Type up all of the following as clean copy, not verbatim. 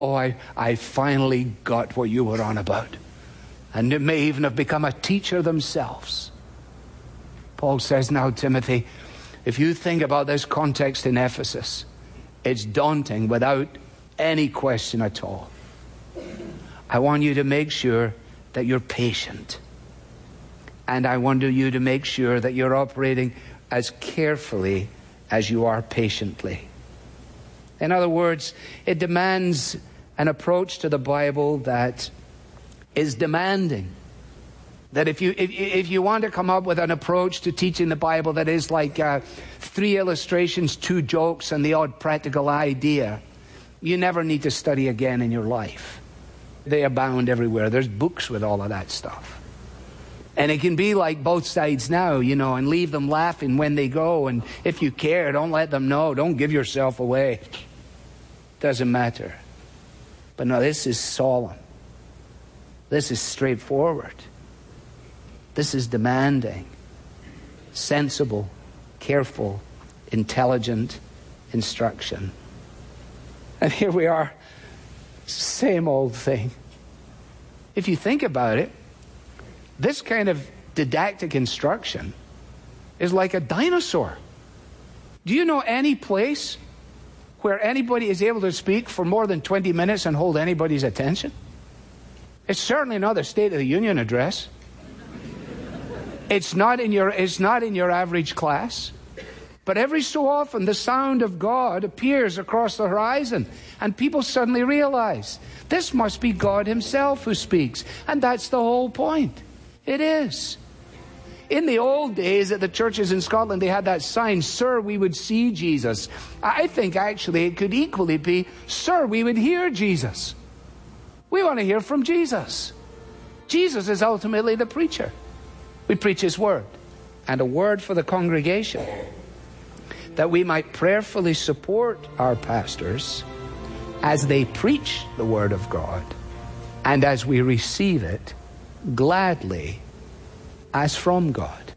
Oh, I finally got what you were on about. And it may even have become a teacher themselves. Paul says, now, Timothy, if you think about this context in Ephesus, it's daunting without any question at all. I want you to make sure that you're patient. And I want you to make sure that you're operating as carefully as you are patiently. In other words, it demands an approach to the Bible that is demanding. That if you want to come up with an approach to teaching the Bible that is like 3 illustrations, 2 jokes, and the odd practical idea, you never need to study again in your life. They abound everywhere. There's books with all of that stuff. And it can be like both sides now, and leave them laughing when they go. And if you care, don't let them know. Don't give yourself away. Doesn't matter. But no, this is solemn. This is straightforward. This is demanding, sensible, careful, intelligent instruction. And here we are, same old thing. If you think about it, this kind of didactic instruction is like a dinosaur. Do you know any place where anybody is able to speak for more than 20 minutes and hold anybody's attention? It's certainly not the State of the Union address. It's not in your average class. But every so often the sound of God appears across the horizon, and people suddenly realize this must be God himself who speaks. And that's the whole point. It is. In the old days at the churches in Scotland, they had that sign, "Sir, we would see Jesus." I think actually it could equally be, "Sir, we would hear Jesus." We want to hear from Jesus. Jesus is ultimately the preacher. We preach his word, and a word for the congregation, that we might prayerfully support our pastors as they preach the word of God, and as we receive it gladly as from God.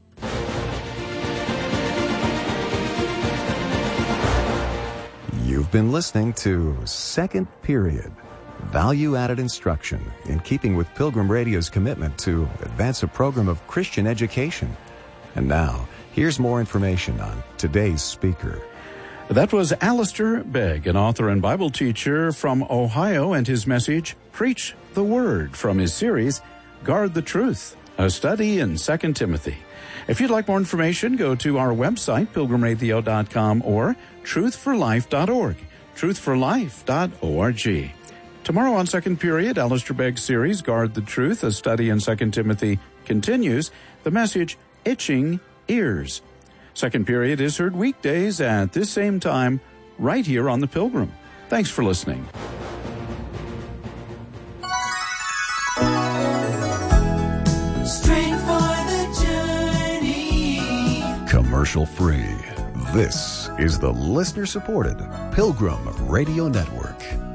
You've been listening to Second Period, value-added instruction in keeping with Pilgrim Radio's commitment to advance a program of Christian education. And now, here's more information on today's speaker. That was Alistair Begg, an author and Bible teacher from Ohio, and his message, Preach the Word, from his series, Guard the Truth, a study in 2 Timothy. If you'd like more information, go to our website, pilgrimradio.com, or truthforlife.org, truthforlife.org. Tomorrow on Second Period, Alistair Begg's series, Guard the Truth, a study in 2 Timothy, continues. The message, Itching Ears. Second Period is heard weekdays at this same time, right here on The Pilgrim. Thanks for listening. Strength for the journey. Commercial free. This is the listener-supported Pilgrim Radio Network.